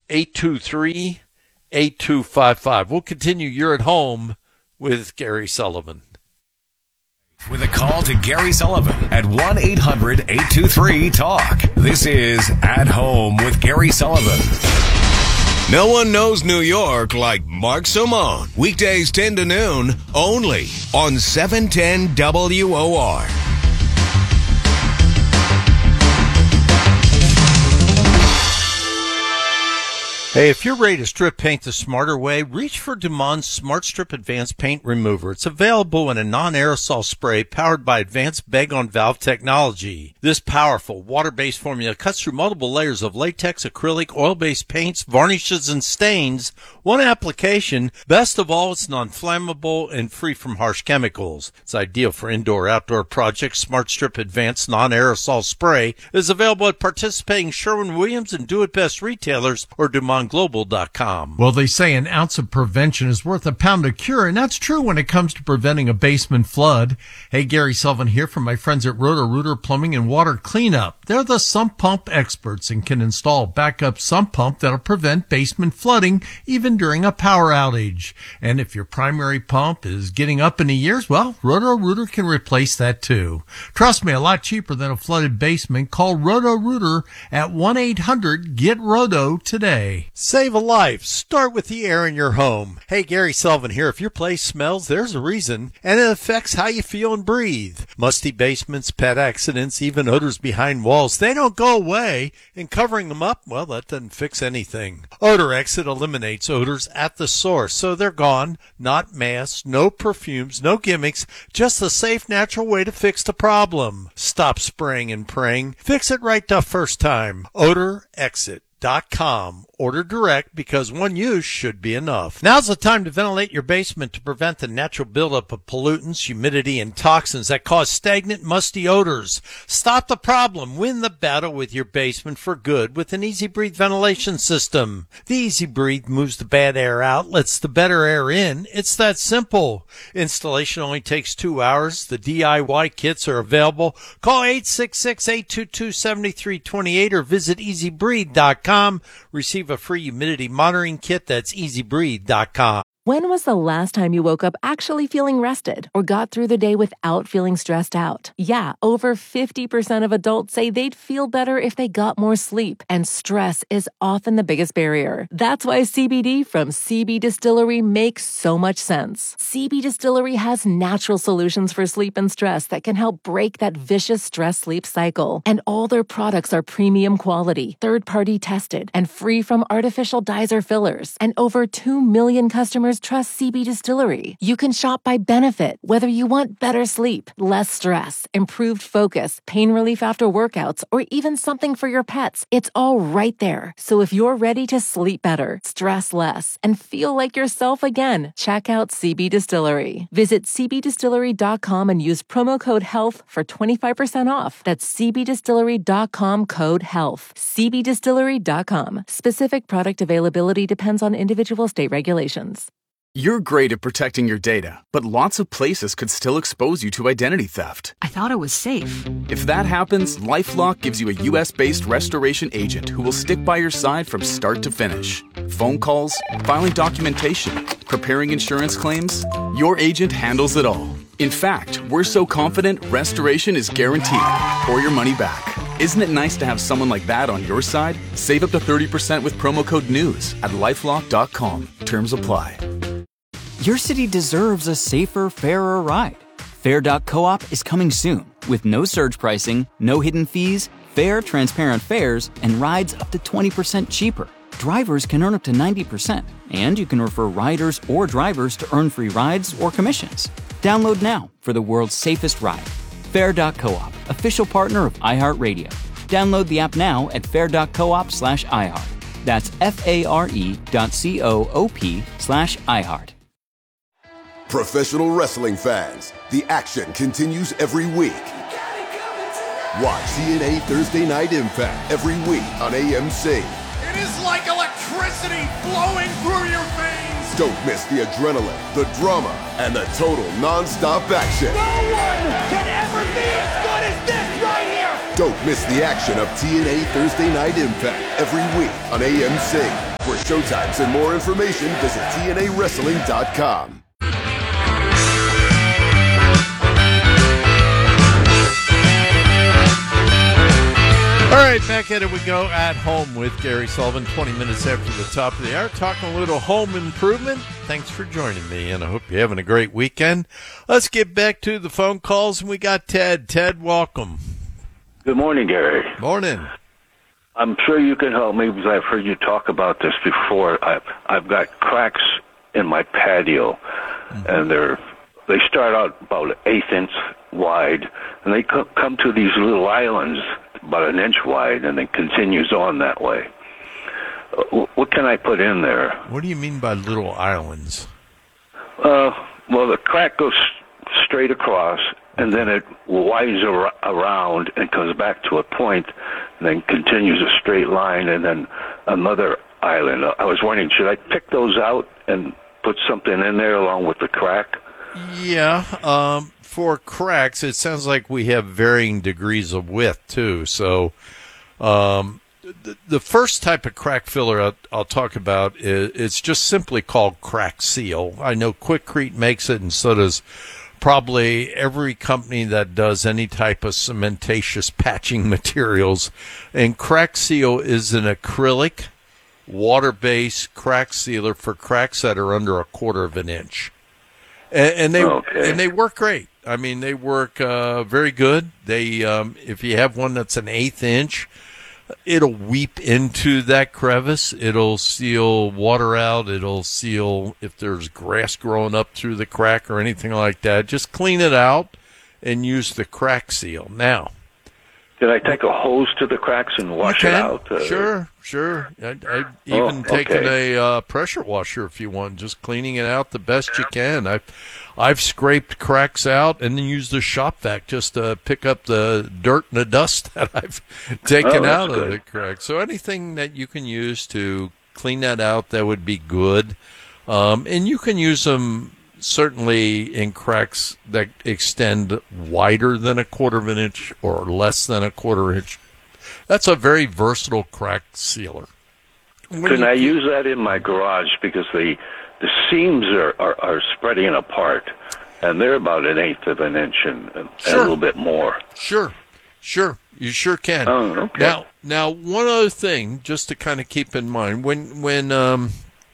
888-823-8255. We'll continue. You're at home with Gary Sullivan. With a call to Gary Sullivan at 1-800-823-TALK. This is At Home with Gary Sullivan. No one knows New York like Mark Simone. Weekdays 10 to noon, only on 710 WOR. Hey, if you're ready to strip paint the smarter way, reach for Dumont Smart Strip Advanced Paint Remover. It's available in a non-aerosol spray powered by advanced bag-on-valve technology. This powerful water-based formula cuts through multiple layers of latex, acrylic, oil-based paints, varnishes, and stains. One application. Best of all, it's non-flammable and free from harsh chemicals. It's ideal for indoor-outdoor projects. Smart Strip Advanced Non-Aerosol Spray is available at participating Sherwin-Williams and Do-It-Best retailers or DumontGlobal.com. Well, they say an ounce of prevention is worth a pound of cure, and that's true when it comes to preventing a basement flood. Hey, Gary Sullivan here from my friends at Roto-Rooter Plumbing and Water Cleanup. They're the sump pump experts and can install a backup sump pump that'll prevent basement flooding even during a power outage. And if your primary pump is getting up in the years, well, Roto-Rooter can replace that too. Trust me, a lot cheaper than a flooded basement. Call Roto-Rooter at 1-800-GET-ROTO today. Save a life. Start with the air in your home. Hey, Gary Sullivan here. If your place smells, there's a reason, and it affects how you feel and breathe. Musty basements, pet accidents, even odors behind walls, they don't go away, and covering them up, well, that doesn't fix anything. Odor Exit eliminates odors at the source, so they're gone. Not masks, no perfumes, no gimmicks, just a safe, natural way to fix the problem. Stop spraying and praying. Fix it right the first time. OdorExit.com. Order direct because one use should be enough. Now's the time to ventilate your basement to prevent the natural buildup of pollutants, humidity, and toxins that cause stagnant, musty odors. Stop the problem. Win the battle with your basement for good with an Easy Breathe ventilation system. The Easy Breathe moves the bad air out, lets the better air in. It's that simple. Installation only takes 2 hours. The DIY kits are available. Call 866-822-7328 or visit EasyBreathe.com. Receive a free humidity monitoring kit. That's EasyBreathe.com. When was the last time you woke up actually feeling rested or got through the day without feeling stressed out? Yeah, over 50% of adults say they'd feel better if they got more sleep, and stress is often the biggest barrier. That's why CBD from CB Distillery makes so much sense. CB Distillery has natural solutions for sleep and stress that can help break that vicious stress-sleep cycle. And all their products are premium quality, third-party tested, and free from artificial dyes or fillers. And over 2 million customers trust CB Distillery. You can shop by benefit, whether you want better sleep, less stress, improved focus, pain relief after workouts, or even something for your pets. It's all right there. So if you're ready to sleep better, stress less, and feel like yourself again, check out CB Distillery. Visit cbdistillery.com and use promo code HEALTH for 25% off. That's cbdistillery.com, code HEALTH. cbdistillery.com. Specific product availability depends on individual state regulations. You're great at protecting your data, but lots of places could still expose you to identity theft. I thought it was safe. If that happens, LifeLock gives you a U.S.-based restoration agent who will stick by your side from start to finish. Phone calls, filing documentation, preparing insurance claims, your agent handles it all. In fact, we're so confident restoration is guaranteed or your money back. Isn't it nice to have someone like that on your side? Save up to 30% with promo code NEWS at LifeLock.com. Terms apply. Your city deserves a safer, fairer ride. Fair.coop is coming soon with no surge pricing, no hidden fees, fair, transparent fares, and rides up to 20% cheaper. Drivers can earn up to 90%, and you can refer riders or drivers to earn free rides or commissions. Download now for the world's safest ride. Fair.coop, official partner of iHeartRadio. Download the app now at fair.coop/iHeart. That's FARE.coop/iHeart. Professional wrestling fans, the action continues every week. Watch TNA Thursday Night Impact every week on AMC. It is like electricity flowing through your veins. Don't miss the adrenaline, the drama, and the total non-stop action. No one can ever be as good as this right here. Don't miss the action of TNA Thursday Night Impact every week on AMC. For showtimes and more information, visit TNAWrestling.com. All right, back at it we go at home with Gary Sullivan, 20 minutes after the top of the hour, talking a little home improvement. Thanks for joining me, and I hope you're having a great weekend. Let's get back to the phone calls, and we got Ted. Ted, welcome. Good morning, Gary. Morning. I'm sure you can help me because I've heard you talk about this before. I've got cracks in my patio, and they start out about an eighth inch wide, and they come to these little islands about an inch wide, and then continues on that way. What can I put in there? What do you mean by little islands? Well, the crack goes straight across, and then it winds around and comes back to a point, and then continues a straight line, and then another island. I was wondering, should I pick those out and put something in there along with the crack? Yeah, for cracks, it sounds like we have varying degrees of width, too. So the first type of crack filler I'll talk about, it's just simply called Crack Seal. I know Quikrete makes it, and so does probably every company that does any type of cementatious patching materials. And Crack Seal is an acrylic, water-based crack sealer for cracks that are under 1/4 of an inch. And they work great. I mean, they work very good. They if you have one that's an eighth inch, it'll weep into that crevice. It'll seal water out. It'll seal if there's grass growing up through the crack or anything like that. Just clean it out and use the Crack Seal. Now, did I take a hose to the cracks and wash it out? Sure. I've even taken a pressure washer if you want, just cleaning it out the best you can. I've scraped cracks out and then used the shop vac just to pick up the dirt and the dust that I've taken out of the crack. So anything that you can use to clean that out, that would be good. And you can use them certainly in cracks that extend wider than 1/4 of an inch or less than 1/4 inch. That's a very versatile crack sealer. Can I use that in my garage? Because the seams are spreading apart, and they're about an eighth of an inch and a little bit more. Sure. You sure can. Oh, okay. Now, one other thing, just to kind of keep in mind, when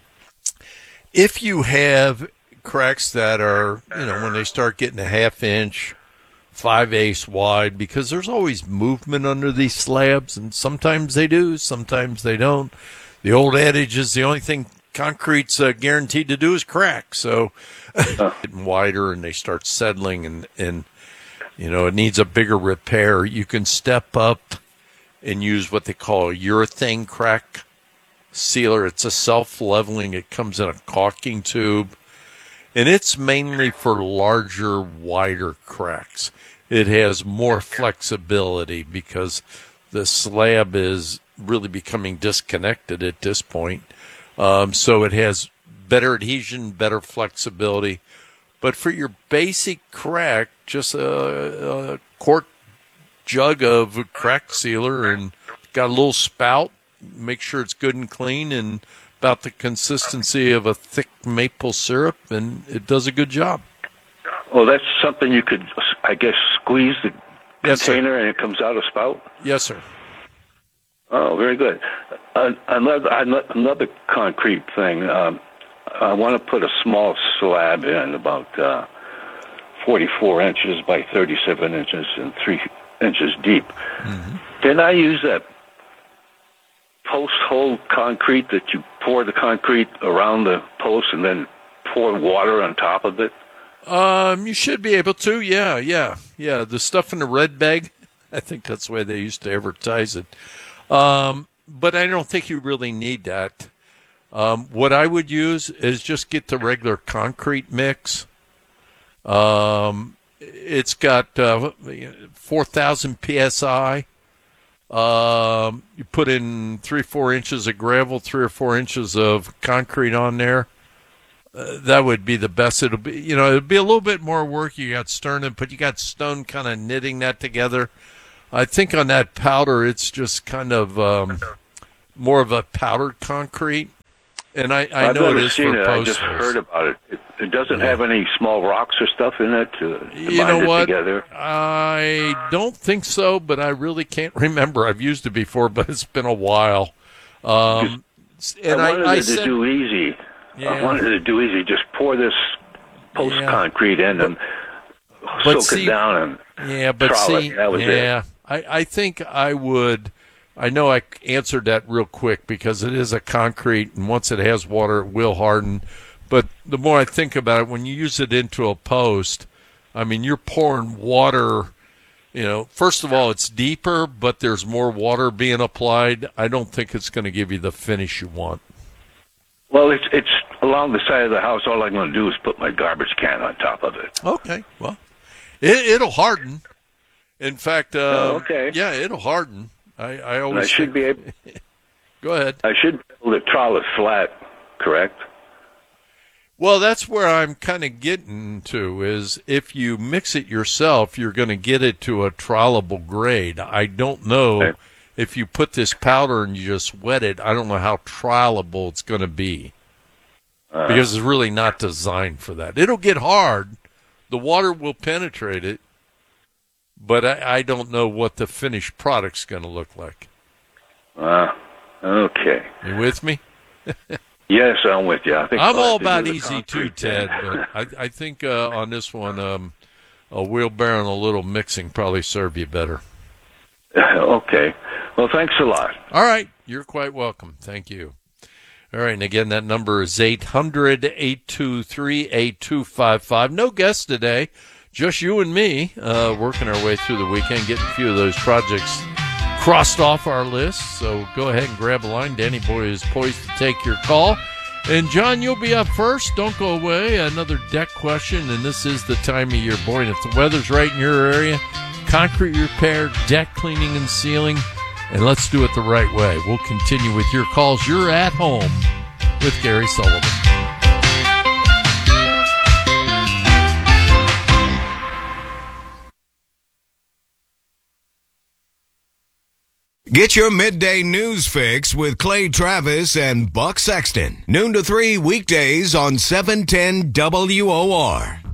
if you have cracks that are, when they start getting a 1/2 inch, 5/8 wide, because there's always movement under these slabs, and sometimes they do, sometimes they don't. The old adage is the only thing concrete's guaranteed to do is crack. So getting wider and they start settling and it needs a bigger repair. You can step up and use what they call a urethane crack sealer. It's a self-leveling. It comes in a caulking tube. And it's mainly for larger, wider cracks. It has more flexibility because the slab is really becoming disconnected at this point. So it has better adhesion, better flexibility. But for your basic crack, just a quart jug of crack sealer and got a little spout. Make sure it's good and clean and about the consistency of a thick maple syrup, and it does a good job. Well, that's something you could, I guess, squeeze the container sir. And it comes out a spout? Yes, sir. Oh, very good. Another concrete thing. I want to put a small slab in about 44 inches by 37 inches and 3 inches deep. Mm-hmm. Can I use that post-hole concrete that you pour the concrete around the post and then pour water on top of it? You should be able to, yeah. The stuff in the red bag, I think that's the way they used to advertise it. But I don't think you really need that. What I would use is just get the regular concrete mix. It's got 4,000 PSI. You put in 3-4 inches of gravel, 3 or 4 inches of concrete on there. That would be the best. It'll be, it'll be a little bit more work. You got but you got Stone kind of knitting that together. I think on that powder, it's just kind of more of a powdered concrete. And I I've know it never is seen for it. postals. I just heard about it. It doesn't have any small rocks or stuff in it to You bind know it what? together. I don't think so, but I really can't remember. I've used it before, but it's been a while. And I wanted I it said, to do easy. Yeah. I wanted it to do easy. Just pour this post concrete in and soak it down and trowel it. That was it. I think I would. I know I answered that real quick because it is a concrete, and once it has water, it will harden. But the more I think about it, when you use it into a post, I mean, you're pouring water. You know, first of all, it's deeper, but there's more water being applied. I don't think it's going to give you the finish you want. Well, it's along the side of the house. All I'm going to do is put my garbage can on top of it. Okay, well, it'll harden. In fact, okay. Yeah, it'll harden. I always. And I should be able. Go ahead. I should be able to trowel it flat, correct? Well, that's where I'm kind of getting to, is if you mix it yourself, you're going to get it to a trowelable grade. I don't know if you put this powder and you just wet it, I don't know how trowelable it's going to be. Because it's really not designed for that. It'll get hard. The water will penetrate it. But I don't know what the finished product's going to look like. Okay. You with me? Yes, I'm with you. I think I'm I'll all have to about do the easy too, concrete Ted. then. But I think on this one, a wheelbarrow and a little mixing probably serve you better. Okay. Well, thanks a lot. All right. You're quite welcome. Thank you. All right. And again, that number is 800-823-8255. No guests today. Just you and me working our way through the weekend, getting a few of those projects crossed off our list. So go ahead and grab a line. Danny Boy is poised to take your call. And, John, you'll be up first. Don't go away. Another deck question, and this is the time of year. Boy, and if the weather's right in your area, concrete repair, deck cleaning and sealing, and let's do it the right way. We'll continue with your calls. You're at home with Gary Sullivan. Get your midday news fix with Clay Travis and Buck Sexton. Noon to 3 weekdays on 710 WOR.